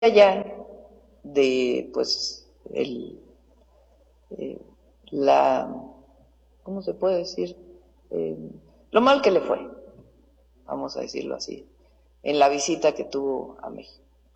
allá de, pues, eh, la, ¿cómo se puede decir? Eh, lo mal que le fue, vamos a decirlo así, en la visita que tuvo a México.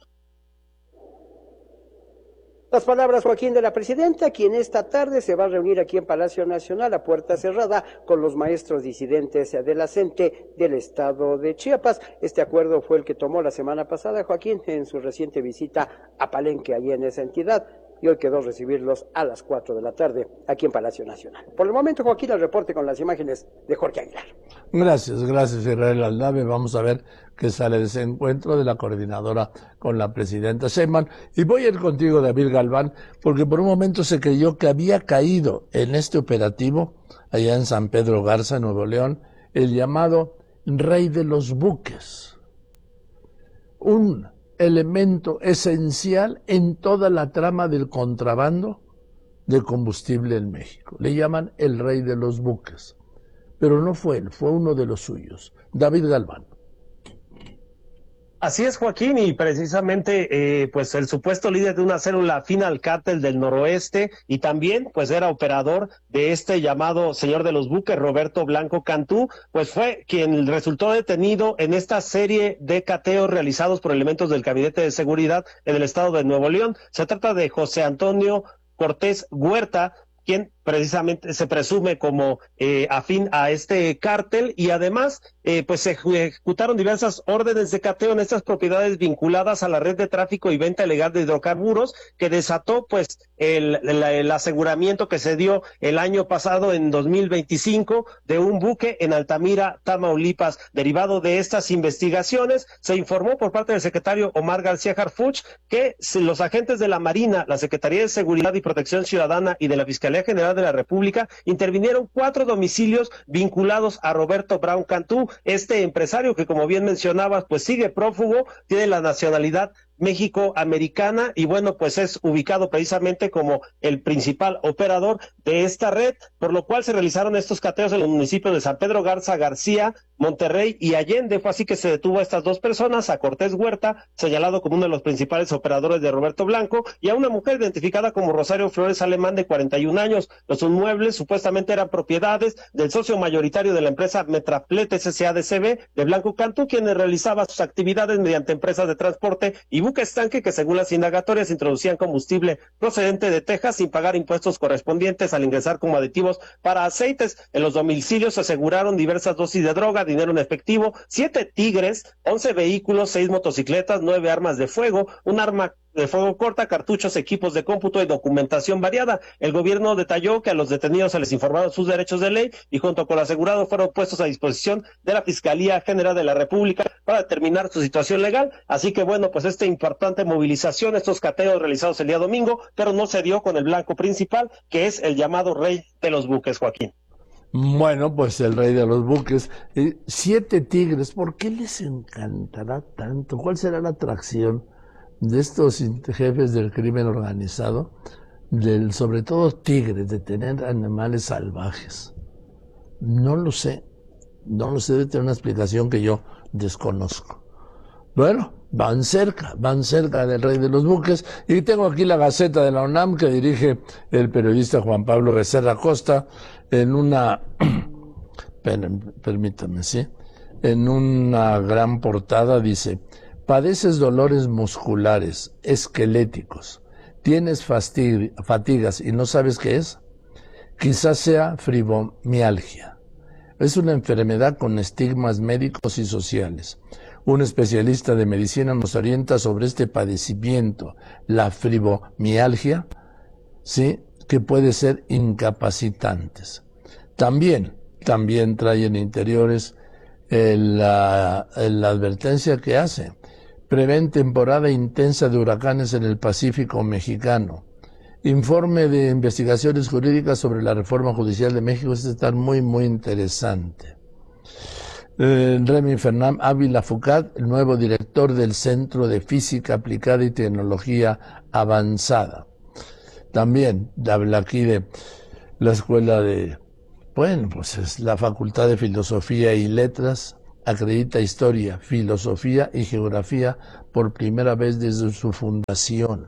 Las palabras, Joaquín, de la presidenta, quien esta tarde se va a reunir aquí en Palacio Nacional a puerta cerrada con los maestros disidentes de la CENTE del estado de Chiapas. Este acuerdo fue el que tomó la semana pasada Joaquín en su reciente visita a Palenque, allí en esa entidad, y hoy quedó recibirlos a las 4 de la tarde aquí en Palacio Nacional. Por el momento, Joaquín, el reporte con las imágenes de Jorge Aguilar. Gracias Israel Aldave. Vamos a ver qué sale de ese encuentro de la coordinadora con la presidenta Sheinbaum. Y voy a ir contigo, David Galván, porque por un momento se creyó que había caído en este operativo, allá en San Pedro Garza, Nuevo León, el llamado Rey de los Buques. Un elemento esencial en toda la trama del contrabando de combustible en México. Le llaman el Rey de los Buques. Pero no fue él, fue uno de los suyos. David Galván. Así es, Joaquín, y precisamente pues el supuesto líder de una célula afín al cártel del noroeste y también pues era operador de este llamado señor de los buques, Roberto Blanco Cantú, pues fue quien resultó detenido en esta serie de cateos realizados por elementos del Gabinete de Seguridad en el estado de Nuevo León. Se trata de José Antonio Cortés Huerta, quien precisamente se presume como afín a este cártel, y además pues se ejecutaron diversas órdenes de cateo en estas propiedades vinculadas a la red de tráfico y venta ilegal de hidrocarburos, que desató pues el aseguramiento que se dio el año pasado, en 2025, de un buque en Altamira, Tamaulipas. Derivado de estas investigaciones, se informó por parte del secretario Omar García Harfuch que los agentes de la Marina, la Secretaría de Seguridad y Protección Ciudadana y de la Fiscalía General de la República intervinieron 4 domicilios vinculados a Roberto Brown Cantú, este empresario que, como bien mencionabas, pues sigue prófugo, tiene la nacionalidad México-americana y bueno, pues es ubicado precisamente como el principal operador de esta red, por lo cual se realizaron estos cateos en los municipios de San Pedro Garza García, Monterrey y Allende. Fue así que se detuvo a estas 2 personas, a Cortés Huerta, señalado como uno de los principales operadores de Roberto Blanco, y a una mujer identificada como Rosario Flores Alemán, de 41 años. Los inmuebles supuestamente eran propiedades del socio mayoritario de la empresa Metraplet S.A.D.C.B. de Blanco Cantú, quien realizaba sus actividades mediante empresas de transporte y buques tanque que, según las indagatorias, introducían combustible procedente de Texas sin pagar impuestos correspondientes al ingresar como aditivos para aceites. En los domicilios se aseguraron diversas dosis de droga, dinero en efectivo, 7 tigres, 11 vehículos, 6 motocicletas, 9 armas de fuego, un arma de fuego corta, cartuchos, equipos de cómputo y documentación variada. El gobierno detalló que a los detenidos se les informaron sus derechos de ley y junto con el asegurado fueron puestos a disposición de la Fiscalía General de la República para determinar su situación legal. Así que bueno, pues esta importante movilización, estos cateos realizados el día domingo, pero no se dio con el blanco principal, que es el llamado Rey de los Buques, Joaquín. Bueno, pues el Rey de los Buques. 7 tigres, ¿por qué les encantará tanto? ¿Cuál será la atracción de estos jefes del crimen organizado, sobre todo tigres, de tener animales salvajes? No lo sé, debe tener una explicación que yo desconozco. Bueno, van cerca del Rey de los Buques, y tengo aquí la Gaceta de la UNAM que dirige el periodista Juan Pablo Becerra Costa en una, permítame, ¿sí? En una gran portada dice: padeces dolores musculares, esqueléticos, tienes fatigas y no sabes qué es. Quizás sea fibromialgia. Es una enfermedad con estigmas médicos y sociales. Un especialista de medicina nos orienta sobre este padecimiento, la fibromialgia, ¿sí?, que puede ser incapacitantes. También trae en interiores la advertencia que hace: prevén temporada intensa de huracanes en el Pacífico mexicano. Informe de investigaciones jurídicas sobre la reforma judicial de México. Este está muy, muy interesante. Remy Fernán Ávila Foucault, el nuevo director del Centro de Física Aplicada y Tecnología Avanzada. También habla aquí de la escuela de, bueno, pues es la Facultad de Filosofía y Letras, acredita historia, filosofía y geografía por primera vez desde su fundación.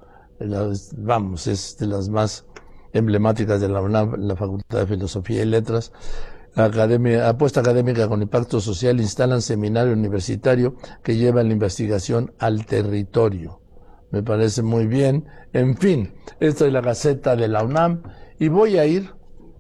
Es de las más emblemáticas de la UNAM, la Facultad de Filosofía y Letras. Apuesta académica con impacto social, instalan seminario universitario que lleva la investigación al territorio. Me parece muy bien. En fin, esta es la Gaceta de la UNAM y voy a ir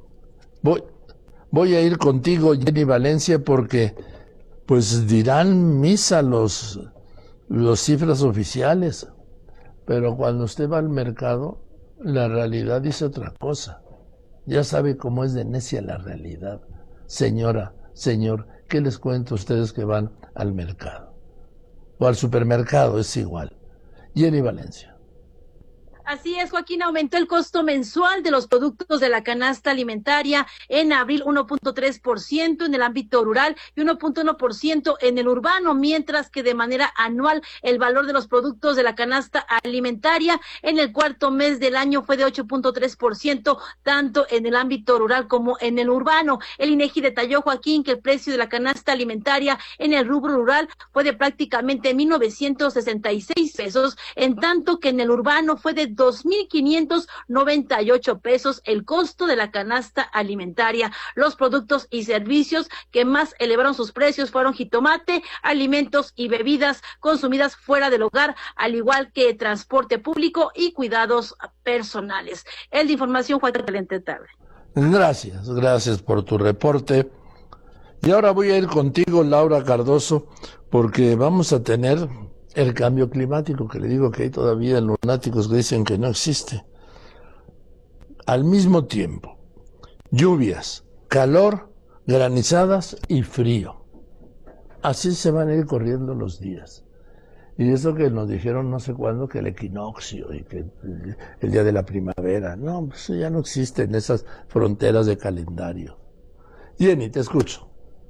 contigo, Jenny Valencia, porque pues dirán misa los cifras oficiales, pero cuando usted va al mercado, la realidad dice otra cosa. Ya sabe cómo es de necia la realidad. Señora, señor, ¿qué les cuento a ustedes que van al mercado? O al supermercado, es igual. Jenny Valencia. Así es, Joaquín, aumentó el costo mensual de los productos de la canasta alimentaria en abril 1.3% en el ámbito rural y 1.1% en el urbano, mientras que de manera anual el valor de los productos de la canasta alimentaria en el cuarto mes del año fue de 8.3%, tanto en el ámbito rural como en el urbano. El INEGI detalló, Joaquín, que el precio de la canasta alimentaria en el rubro rural fue de prácticamente 1,966 pesos, en tanto que en el urbano fue de 2,598 pesos el costo de la canasta alimentaria. Los productos y servicios que más elevaron sus precios fueron jitomate, alimentos y bebidas consumidas fuera del hogar, al igual que transporte público y cuidados personales. El de información, Juan Calente Tarde. Gracias por tu reporte. Y ahora voy a ir contigo, Laura Cardoso, porque vamos a tener el cambio climático, que le digo que hay todavía lunáticos que dicen que no existe. Al mismo tiempo, lluvias, calor, granizadas y frío. Así se van a ir corriendo los días. Y eso que nos dijeron no sé cuándo, que el equinoccio y que el día de la primavera. No, pues ya no existen esas fronteras de calendario. Jenny, te escucho.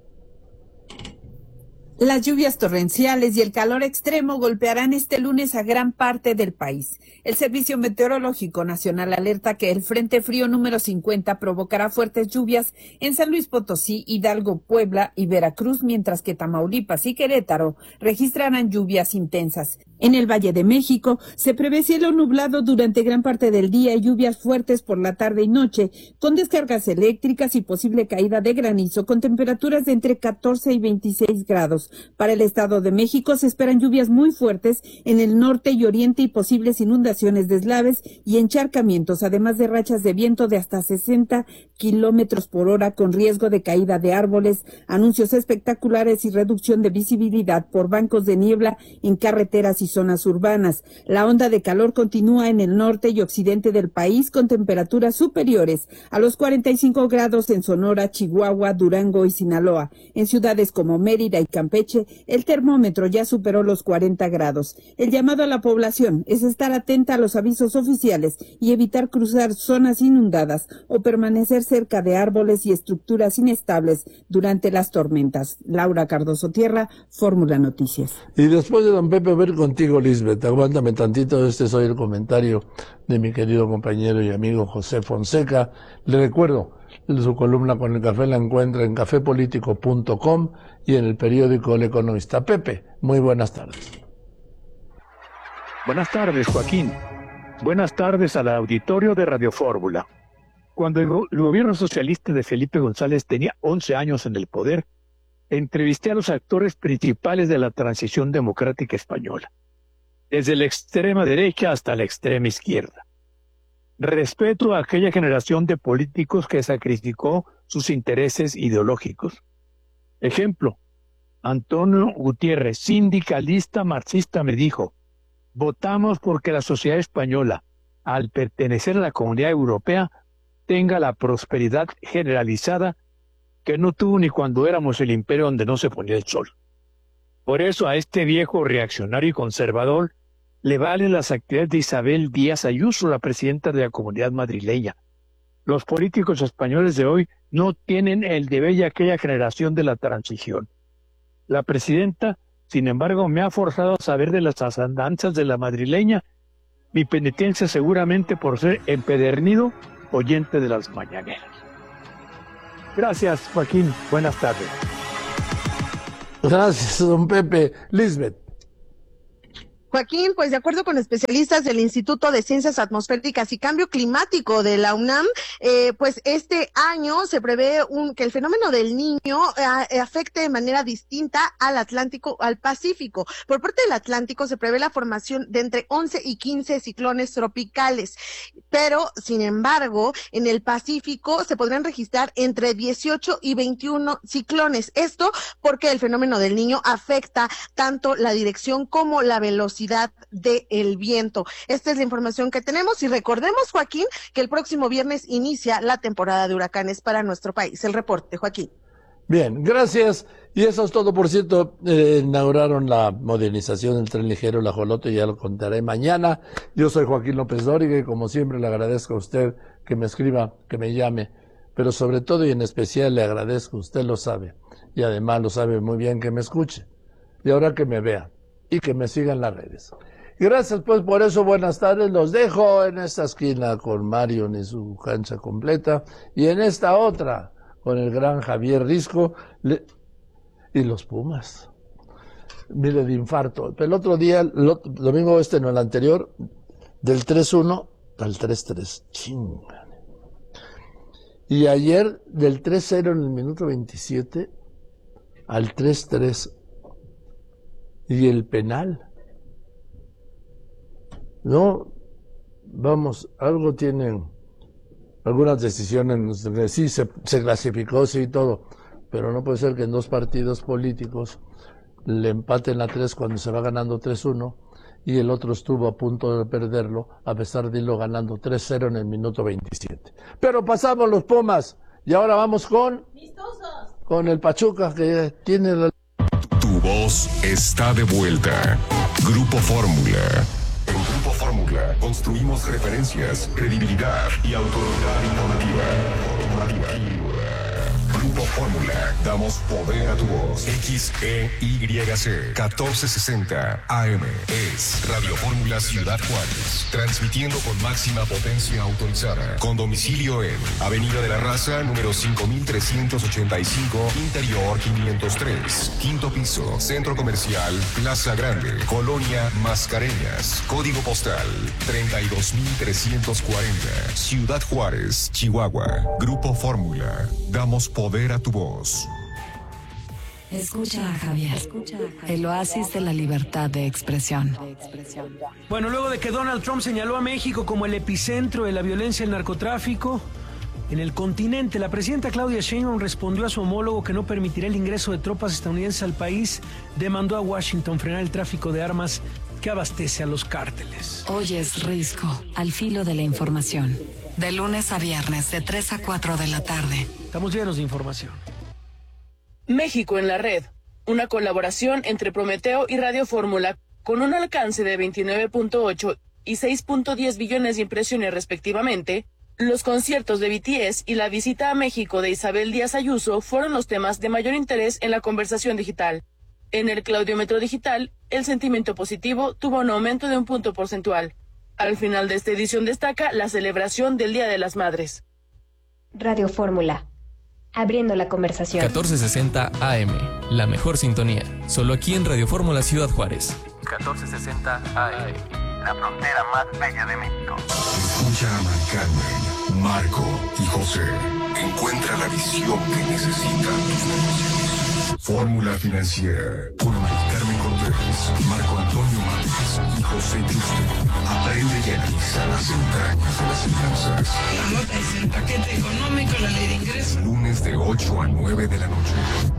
Las lluvias torrenciales y el calor extremo golpearán este lunes a gran parte del país. El Servicio Meteorológico Nacional alerta que el Frente Frío número 50 provocará fuertes lluvias en San Luis Potosí, Hidalgo, Puebla y Veracruz, mientras que Tamaulipas y Querétaro registrarán lluvias intensas. En el Valle de México se prevé cielo nublado durante gran parte del día y lluvias fuertes por la tarde y noche, con descargas eléctricas y posible caída de granizo, con temperaturas de entre 14 y 26 grados. Para el Estado de México se esperan lluvias muy fuertes en el norte y oriente y posibles inundaciones, deslaves y encharcamientos, además de rachas de viento de hasta 60 kilómetros por hora con riesgo de caída de árboles, anuncios espectaculares y reducción de visibilidad por bancos de niebla en carreteras y zonas urbanas. La onda de calor continúa en el norte y occidente del país con temperaturas superiores a los 45 grados en Sonora, Chihuahua, Durango y Sinaloa. En ciudades como Mérida y Campeche, el termómetro ya superó los 40 grados. El llamado a la población es estar atenta a los avisos oficiales y evitar cruzar zonas inundadas o permanecer cerca de árboles y estructuras inestables durante las tormentas. Laura Cardoso Tierra, Fórmula Noticias. Y después de don Pepe, ver contigo, Lisbeth. Aguántame tantito, este es hoy el comentario de mi querido compañero y amigo José Fonseca. Le recuerdo, su columna con el café la encuentra en cafepolitico.com y en el periódico El Economista. Pepe, muy buenas tardes. Buenas tardes, Joaquín. Buenas tardes al auditorio de Radio Fórmula. Cuando el gobierno socialista de Felipe González tenía 11 años en el poder, entrevisté a los actores principales de la transición democrática española, desde la extrema derecha hasta la extrema izquierda. Respeto a aquella generación de políticos que sacrificó sus intereses ideológicos. Ejemplo, Antonio Gutiérrez, sindicalista marxista, me dijo: votamos porque la sociedad española, al pertenecer a la Comunidad Europea, tenga la prosperidad generalizada que no tuvo ni cuando éramos el imperio donde no se ponía el sol. Por eso a este viejo reaccionario y conservador le valen las actividades de Isabel Díaz Ayuso, la presidenta de la Comunidad madrileña. Los políticos españoles de hoy no tienen el deber de aquella generación de la transición. La presidenta, sin embargo, me ha forzado a saber de las andanzas de la madrileña, mi penitencia seguramente por ser empedernido oyente de las mañaneras. Gracias, Joaquín. Buenas tardes. Gracias, don Pepe. Lisbeth. Joaquín, pues de acuerdo con especialistas del Instituto de Ciencias Atmosféricas y Cambio Climático de la UNAM, pues este año se prevé que el fenómeno del Niño afecte de manera distinta al Atlántico, al Pacífico. Por parte del Atlántico se prevé la formación de entre 11 y 15 ciclones tropicales, pero sin embargo, en el Pacífico se podrán registrar entre 18 y 21 ciclones. Esto porque el fenómeno del Niño afecta tanto la dirección como la velocidad del viento. Esta es la información que tenemos y recordemos, Joaquín, que el próximo viernes inicia la temporada de huracanes para nuestro país. El reporte, Joaquín. Bien, gracias. Y eso es todo. Por cierto, inauguraron la modernización del tren ligero El Ajolote, ya lo contaré mañana. Yo soy Joaquín López Dóriga y como siempre le agradezco a usted que me escriba, que me llame, pero sobre todo y en especial le agradezco, usted lo sabe, y además lo sabe muy bien, que me escuche y ahora que me vea y que me sigan las redes. Gracias pues por eso, buenas tardes, los dejo en esta esquina con Mario y su cancha completa y en esta otra con el gran Javier Risco y los Pumas. Mire, de infarto. El otro día, domingo no, el anterior, del 3-1 al 3-3. Chinga. Y ayer del 3-0 en el minuto 27 al 3-3. Y el penal. No, vamos, algo tienen, algunas decisiones, sí, se clasificó, sí, todo, pero no puede ser que en dos partidos políticos le empaten a 3 cuando se va ganando 3-1 y el otro estuvo a punto de perderlo, a pesar de irlo ganando 3-0 en el minuto 27. Pero pasamos los Pumas, y ahora vamos con el Pachuca, que tiene la... Tu voz está de vuelta. Grupo Fórmula. En Grupo Fórmula construimos referencias, credibilidad y autoridad informativa. Grupo Fórmula, damos poder a tu voz. XEYC 1460 AM es Radio Fórmula Ciudad Juárez, transmitiendo con máxima potencia autorizada, con domicilio en Avenida de la Raza, número 5385, Interior 503, quinto piso, Centro Comercial Plaza Grande, Colonia Mascareñas, código postal 32340, Ciudad Juárez, Chihuahua. Grupo Fórmula, damos poder a tu voz. Escucha a Javier, el oasis de la libertad de expresión. Bueno, luego de que Donald Trump señaló a México como el epicentro de la violencia y el narcotráfico en el continente, la presidenta Claudia Sheinbaum respondió a su homólogo que no permitirá el ingreso de tropas estadounidenses al país, demandó a Washington frenar el tráfico de armas que abastece a los cárteles. Hoy es Risco, al filo de la información. De lunes a viernes, de 3 a 4 de la tarde. Estamos llenos de información. México en la red, una colaboración entre Prometeo y Radio Fórmula, con un alcance de 29.8 y 6.10 billones de impresiones respectivamente. Los conciertos de BTS y la visita a México de Isabel Díaz Ayuso fueron los temas de mayor interés en la conversación digital. En el claudiómetro digital, el sentimiento positivo tuvo un aumento de 1 punto porcentual. Al final de esta edición destaca la celebración del Día de las Madres. Radio Fórmula, abriendo la conversación. 1460 AM, la mejor sintonía. Solo aquí en Radio Fórmula Ciudad Juárez. 1460 AM, la frontera más bella de México. Escucha a Mari Carmen, Marco y José. Encuentra la visión que necesitan tus negocios. Fórmula Financiera, con Mari Carmen Cortés, Marco Antonio Márquez y José Yuste. Aprende y analiza las entrañas de las finanzas. La nota es el paquete económico, la ley de ingresos. Lunes de 8 a 9 de la noche.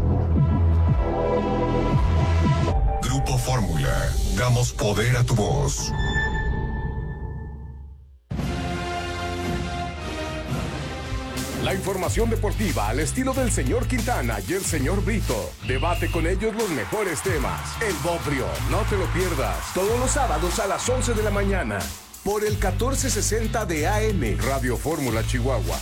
Grupo Fórmula, damos poder a tu voz. La información deportiva al estilo del señor Quintana y el señor Brito. Debate con ellos los mejores temas. El Bobrio, no te lo pierdas. Todos los sábados a las 11 de la mañana. Por el 1460 de AM. Radio Fórmula Chihuahua.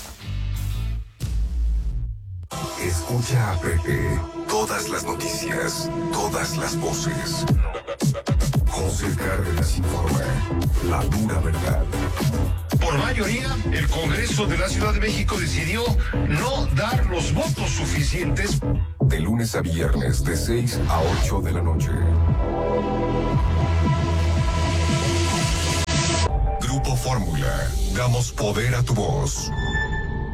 Escucha a Pepe. Todas las noticias. Todas las voces. José Cárdenas informa. La dura verdad. Por mayoría, el Congreso de la Ciudad de México decidió no dar los votos suficientes. De lunes a viernes, de 6 a 8 de la noche. Grupo Fórmula. Damos poder a tu voz.